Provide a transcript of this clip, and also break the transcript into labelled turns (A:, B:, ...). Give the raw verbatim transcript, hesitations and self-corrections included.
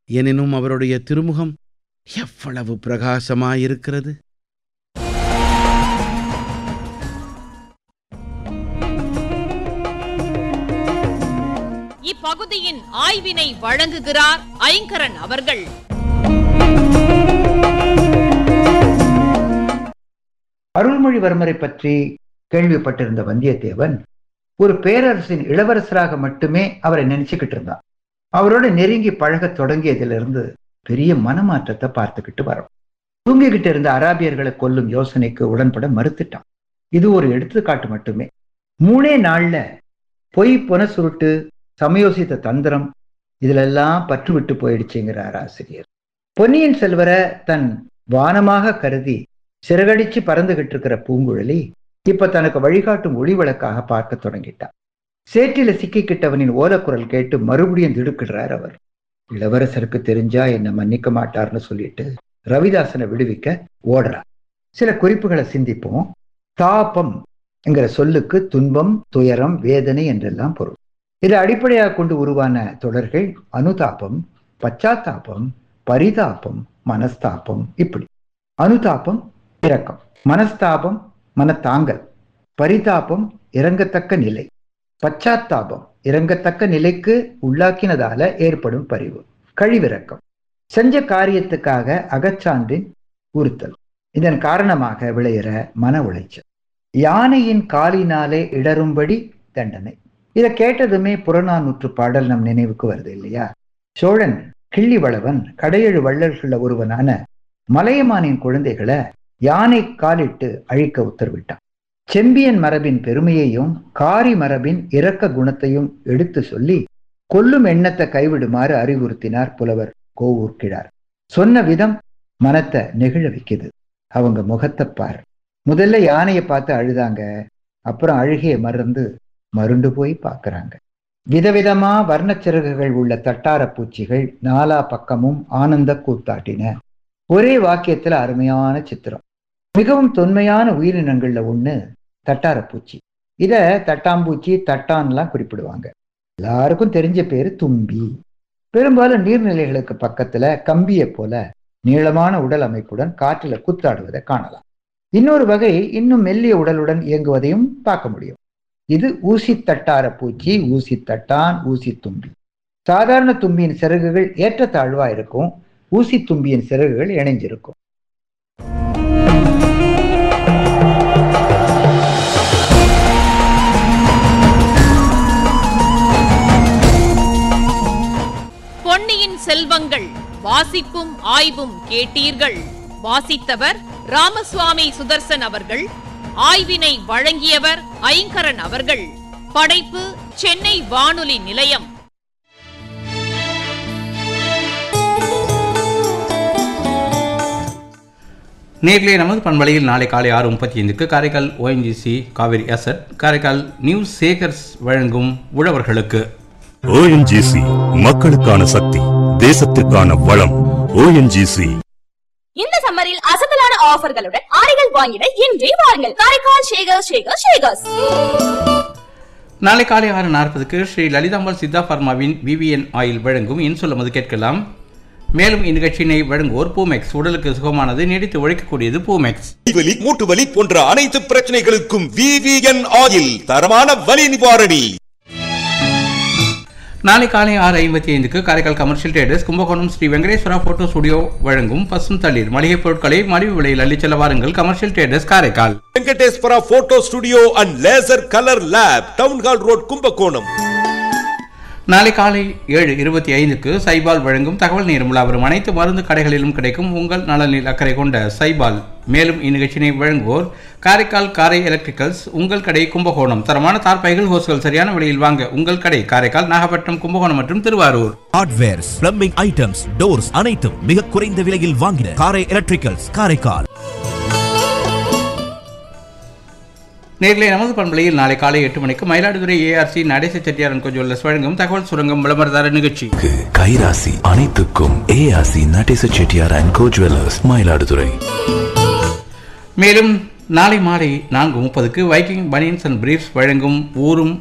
A: எனினும் அவருடைய திருமுகம் எவ்வளவு பிரகாசமாயிருக்கிறது!
B: இப்பகுதியின் ஆய்வினை வழங்குகிறார் ஐங்கரன் அவர்கள்.
C: அருள்மொழிவர்மரை பற்றி கேள்விப்பட்டிருந்த வந்தியத்தேவன் ஒரு பேரரசின் இளவரசராக மட்டுமே அவரை நினைச்சுக்கிட்டு இருந்தான். அவரோட நெருங்கி பழக தொடங்கியதிலிருந்து பெரிய மனமாற்றத்தை பார்த்துக்கிட்டு வரோம். தூங்கிக்கிட்டு இருந்த அராபியர்களை கொல்லும் யோசனைக்கு உடன்பட மறுத்துட்டான். இது ஒரு எடுத்துக்காட்டு மட்டுமே. மூணே நாள்ல பொய் புன சுருட்டு சமயோசித்த தந்திரம் இதிலெல்லாம் பற்று விட்டு போயிடுச்சுங்கிறார் ஆசிரியர். பொன்னியின் செல்வரை தன் வானமாக கருதி சிறகடிச்சு பறந்துகிட்டு இருக்கிற பூங்குழலி இப்ப தனக்கு வழிகாட்டும் ஒளி விளக்காக பார்க்க தொடங்கிட்டார். சேற்றில சிக்கிக்கிட்டவனின் ஓலக்குரல் கேட்டு மறுபடியும் திடுக்கிடுறார் அவர். இளவரசருக்கு தெரிஞ்சா என்ன மன்னிக்க மாட்டார்னு சொல்லிட்டு ரவிதாசனை விடுவிக்க ஓடுறார். சில குறிப்புகளை சிந்திப்போம். தாபம் என்கிற சொல்லுக்கு துன்பம், துயரம், வேதனை என்றெல்லாம் பொருள். இதை அடிப்படையாக கொண்டு உருவான தொடர்கள் அனுதாபம், பச்சாத்தாபம், பரிதாபம், மனஸ்தாபம். இப்படி அனுதாபம் இரக்கம், மனஸ்தாபம் மனத்தாங்கல், பரிதாபம் இறங்கத்தக்க நிலை, பச்சாத்தாபம் இறங்கத்தக்க நிலைக்கு உள்ளாக்கினதால ஏற்படும் பரிவு, கழிவிறக்கம் செஞ்ச காரியத்துக்காக அகச்சான்றின் உறுத்தல், இதன் காரணமாக விளையிற மன உளைச்சல், யானையின் காலினாலே இடரும்படி தண்டனை. இதை கேட்டதுமே புறநானூற்று பாடல் நம் நினைவுக்கு வருது இல்லையா? சோழன் கிள்ளிவளவன் கடையெழு வள்ளல்கள ஒருவனான மலையமானின் குழந்தைகளை யானை காலிட்டு அழிக்க உத்தரவிட்டான். செம்பியன் மரபின் பெருமையையும் காரி மரபின் இரக்க குணத்தையும் எடுத்து சொல்லி கொல்லும் எண்ணத்தை கைவிடுமாறு அறிவுறுத்தினார் புலவர் கோவூர்கிழார். சொன்ன விதம் மனத்தை நெகிழ வைக்குது. அவங்க முகத்தை பார். முதல்ல யானையை பார்த்து அழுதாங்க, அப்புறம் அழுகைய மறந்து மருண்டு போய் பார்க்கறாங்க. விதவிதமா வர்ணச்சிறகுகள் உள்ள தட்டார பூச்சிகள் நாலா பக்கமும் ஆனந்த கூத்தாட்டின. ஒரே வாக்கியத்துல அருமையான சித்திரம். மிகவும் தொன்மையான உயிரினங்கள்ல ஒண்ணு தட்டார பூச்சி. இத தட்டாம்பூச்சி, தட்டான்லாம் குறிப்பிடுவாங்க. எல்லாருக்கும் தெரிஞ்ச பேரு தும்பி. பெரும்பாலும் நீர்நிலைகளுக்கு பக்கத்துல கம்பியை போல நீளமான உடல் அமைப்புடன் காற்றுல கூத்தாடுவதை காணலாம். இன்னொரு வகை இன்னும் மெல்லிய உடலுடன் இயங்குவதையும் பார்க்க முடியும். இது ஊசி தட்டார பூச்சி, ஊசி தட்டான், ஊசி தும்பி. சாதாரண தும்பியின் சிறகுகள் ஏற்றத்தாழ்வா இருக்கும். ஊசி தும்பியின் சிறகுகள் இணைஞ்சிருக்கும்.
B: பொன்னியின் செல்வங்கள் வாசிப்பும் ஆய்வும் கேட்டீர்கள். வாசித்தவர் ராமசுவாமி சுதர்சன் அவர்கள். ஆய்வினை வழங்கியவர் ஐங்கரன் அவர்கள். படைப்பு சென்னை வானொலி நிலையம்.
D: நேரிலே நமது பண்பலையில் நாளை காலை ஆறு முப்பத்தி ஐந்துக்கு Karaikal ONGC Kaveri asset, Karaikal news Sekar's வழங்கும் உழவர்களுக்கு.
E: ஓஎன்ஜிசி மக்களுக்கான சக்தி, தேசத்திற்கான வளம். ஓஎன்ஜிசி
F: இந்த சம்மரில் அசத்தலான ஆஃபர்களுடன் ஆடைகள் வாங்கிட இன்றே வாருங்கள். காரைக்கால் ஷேகர் ஷேகர் ஷேகர்ஸ்.
D: நாளை காலை ஆறு நாற்பதுக்கு ஸ்ரீ லலிதாம்பாள் சித்தா பார்மாவின் விவிஎன் ஆயில் வழங்கும் இன்சொல்லுமது கேட்கலாம். மேலும் இந்நிகழ்ச்சியினை வழங்குவோர் பூமெக்ஸ். உடலுக்கு சுகமானது, நீடித்து உழைக்கக்கூடியது பூமெக்ஸ்.
G: வலி, மூட்டு வலி போன்ற அனைத்து பிரச்சனைகளுக்கும் விவிஎன் ஆயில் தரமான வலி நிவாரணி.
D: நாளை காலை ஆறு ஐம்பத்தி ஐந்துக்கு Karaikal commercial traders Kumbakonam Sri Venkateswara photo studio வழங்கும் பசும் தளிர் மளிகை பொருட்களை மலிவு விலையில் அள்ளிச் செல்ல வாருங்கள். Commercial traders Karaikal.
G: Venkateswara photo studio and laser colour lab, town hall road, Kumbakonam.
D: நாளை காலை ஏழு இருபத்தி ஐந்துக்கு சைபால் வழங்கும் தகவல் நேரமுலா வரும் அனைத்து மருந்து கடைகளிலும் கிடைக்கும் உங்கள் நலனில் அக்கறை கொண்ட சைபால். மேலும் இந்நிகழ்ச்சியினை வழங்குவோர் காரைக்கால் காரை எலக்ட்ரிக்கல்ஸ், உங்கள் கடை கும்பகோணம். தரமான தார்பாய்கள், ஹோஸ்கள் சரியான விலையில் வாங்க உங்கள் கடை காரைக்கால், நாகப்பட்டினம், கும்பகோணம் மற்றும் Thiruvarur.
H: Hardwares, plumbing items, doors அனைத்தும் மிக குறைந்த விலையில் வாங்கின காரை எலக்ட்ரிக்கல்ஸ் காரைக்கால்.
D: நேரிலே நமது பண்பலையில் நாளை காலை எட்டு மணிக்கு Mayiladuthurai ARC Natesa Chettiar and go jewellers வழங்கும் தகவல் சுரங்கம் விளம்பரதார நிகழ்ச்சி.
I: கைராசி அனைத்துக்கும் ARC Natesa Chettiar and go jewellers, Mayiladuthurai.
D: மேலும் நாளை மாலை நான்கு முப்பதுக்கு வைக்கிங் பனியன்ஸ் அண்ட் பிரீஃப்ஸ் வழங்கும் ஊரும்